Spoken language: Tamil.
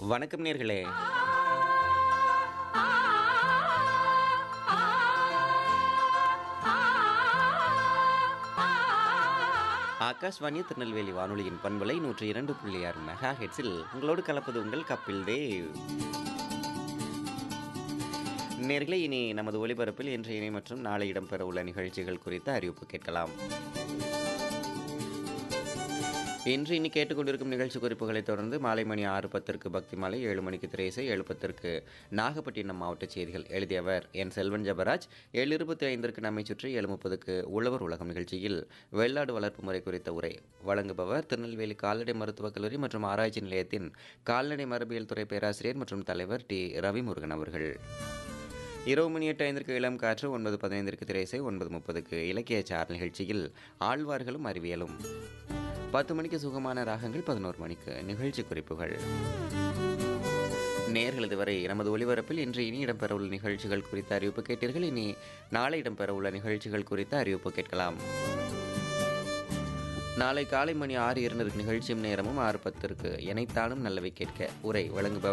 வணக்கம் நேர்களே. ஆகாஷ்வாணி திருநெல்வேலி வானொலியின் பண்பலை 102.6 மெகா ஹெட்ஸில் உங்களோடு கலப்பது உங்கள் கப்பில் தேவ். நேர்களே, இனி நமது ஒலிபரப்பில் இன்றைய மற்றும் நாளை இடம்பெற உள்ள நிகழ்ச்சிகள் குறித்த அறிவிப்பு கேட்கலாம். இனி கேட்டுக்கொண்டிருக்கும் நிகழ்ச்சி குறிப்புகளைத் தொடர்ந்து மாலை மணி 6:10 பக்தி மாலை, 7 மணிக்கு திரைசை, 7:10 நாகப்பட்டினம் மாவட்ட செய்திகள். எழுதியவர் என் செல்வன் ஜபராஜ். 7:25 நம்மை சுற்றி, 7:30 உழவர் உலகம் நிகழ்ச்சியில் வெள்ளாடு வளர்ப்பு முறை குறித்த உரை வழங்குபவர் திருநெல்வேலி கால்நடை மருத்துவக் கல்லூரி மற்றும் ஆராய்ச்சி நிலையத்தின் கால்நடை மரபியல் துறை பேராசிரியர் மற்றும் தலைவர் டி ரவிமுருகன் அவர்கள். இரவு மணி 8:05 இளம் காற்று, 9:15 திரைசை, 9:30 இலக்கிய சார் நிகழ்ச்சியில் ஆழ்வார்களும் அறிவியலும். 10 மணிக்கு சுகமான ராகங்கள், 11 மணிக்கு நிகழ்ச்சி குறிப்புகள். நேர்கள் இதுவரை நமது ஒலிபரப்பில் இன்று இடம்பெறவுள்ள நிகழ்ச்சிகள் குறித்த அறிவிப்பு கேட்டீர்கள். இனி நாளை இடம்பெறவுள்ள நிகழ்ச்சிகள் குறித்த அறிவிப்பு கேட்கலாம். நாளை காலை மணி 6:02 நிகழ்ச்சியும் நேரமும் 6:10 எனைத்தானும் நல்லவை கேட்க உரை வழங்குபவர்